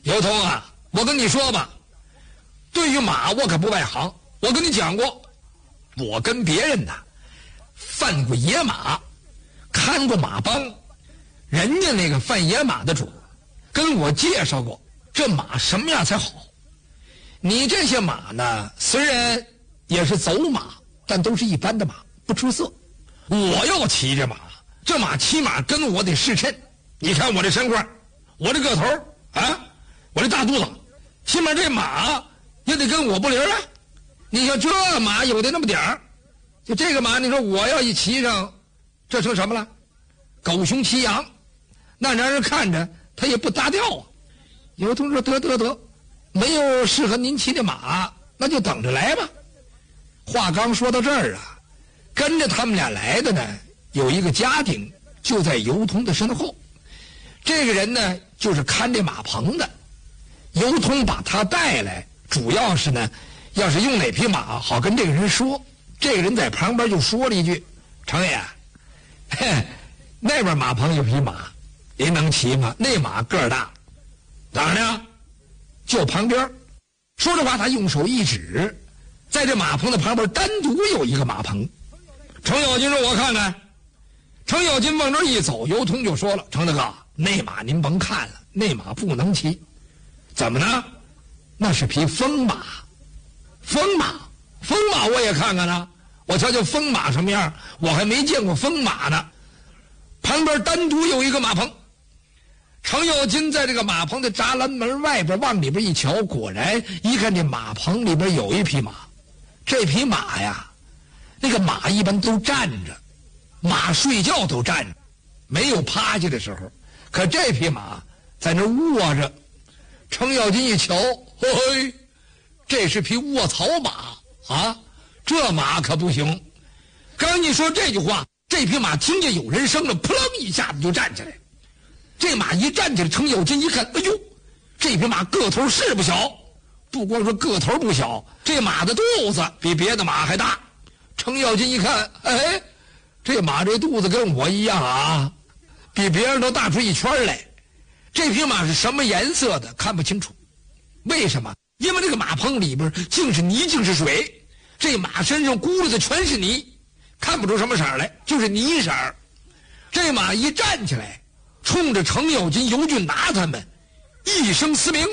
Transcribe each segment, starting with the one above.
尤通啊，我跟你说吧，对于马我可不外行。我跟你讲过，我跟别人呐犯过野马，看过马帮，人家那个犯野马的主跟我介绍过这马什么样才好。你这些马呢，虽然也是走马，但都是一般的马，不出色。我要骑这马，这马起码跟我得试称。你看我这身块，我这个头啊，我这大肚子，起码这马也得跟我不离啊。你像这马有的那么点儿，就这个马，你说我要一骑上，这成什么了？狗熊骑羊，那让人看着他也不搭调啊。有同志说得，没有适合您骑的马，那就等着来吧。话刚说到这儿啊，跟着他们俩来的呢，有一个家丁就在尤通的身后。这个人呢，就是看这马棚的。尤通把他带来，主要是呢，要是用哪匹马，好跟这个人说。这个人在旁边就说了一句：“程爷，那边马棚有匹马，您能骑吗？那马个儿大。哪儿呢？就旁边。”说着话，他用手一指，在这马棚的旁边单独有一个马棚。程咬金说：“我看看。”程咬金往这一走，尤通就说了：“程大哥，那马您甭看了，那马不能骑。怎么呢？那是匹疯马。疯马我也看看呢，我瞧瞧疯马什么样，我还没见过疯马呢。旁边单独有一个马棚。”程咬金在这个马棚的栅栏门外边往里边一瞧，果然一看这马棚里边有一匹马。这匹马呀，那个马一般都站着，马睡觉都站着，没有趴下的时候。可这匹马在那卧着。程咬金一瞧，嘿，这是匹卧槽马啊！这马可不行。刚一说这句话，这匹马听见有人声了，扑棱一下子就站起来。这马一站起来，程咬金一看，哎呦，这匹马个头是不小，不光说个头不小，这马的肚子比别的马还大。程咬金一看，哎，这马这肚子跟我一样啊，比别人都大出一圈来。这匹马是什么颜色的看不清楚，为什么？因为这个马棚里边净是泥净是水，这马身上咕噜的全是泥，看不出什么色来，就是泥色。这马一站起来，冲着程咬金、尤俊达他们一声嘶鸣，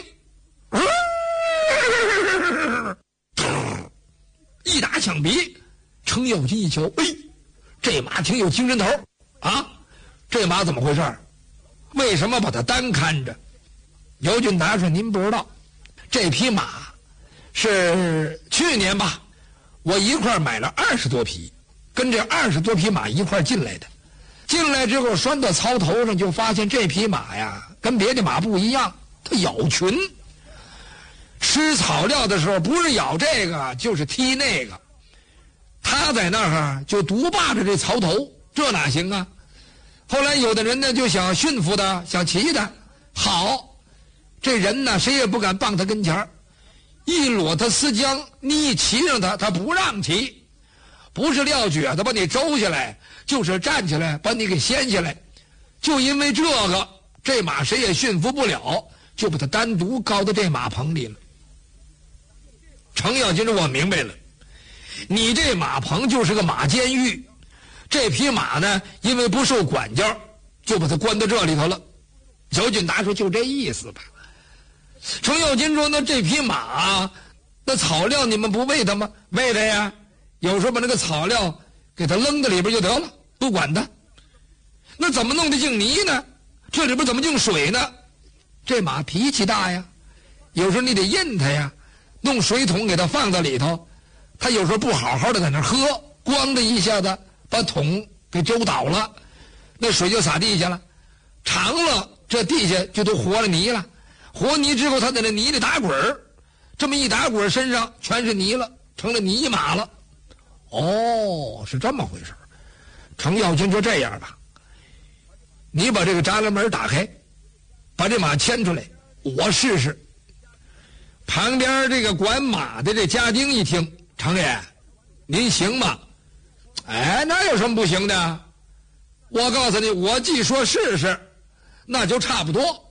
一打响鼻。程咬金一瞧，哎，这马挺有精神头啊！这马怎么回事？为什么把它单看着？尤俊达说：“您不知道，这匹马是去年吧，我一块买了20多匹，跟这20多匹马一块进来的。进来之后拴到槽头上，就发现这匹马呀，跟别的马不一样，它咬群。吃草料的时候，不是咬这个，就是踢那个。他在那儿就独霸着这槽头，这哪行啊？后来有的人呢就想驯服他，想骑他，好，这人呢谁也不敢傍他跟前，一裸他丝缰，你一骑上他，他不让骑，不是撂蹶子把你周下来，就是站起来把你给掀下来。就因为这个，这马谁也驯服不了，就把他单独搞到这马棚里了。程咬金说：“我明白了，你这马棚就是个马监狱。这匹马呢，因为不受管教，就把它关到这里头了。”尤俊达说：“就这意思吧。”程咬金说：“那这匹马，那草料你们不喂它吗？喂它呀，有时候把那个草料给它扔在里边就得了，不管它。那怎么弄得净泥呢？这里边怎么净水呢？这马脾气大呀，有时候你得印它呀，弄水桶给它放到里头，它有时候不好好的在那喝，咣的一下子把桶给揪倒了，那水就洒地下了，长了这地下就都和了泥了，和泥之后它在那泥里打滚儿，这么一打滚身上全是泥了，成了泥马了。哦，是这么回事。程咬金说：“这样吧，你把这个栅栏门打开，把这马牵出来，我试试。”旁边这个管马的这家丁一听：“程爷，您行吗？”“哎，那有什么不行的？我告诉你，我既说试试，那就差不多。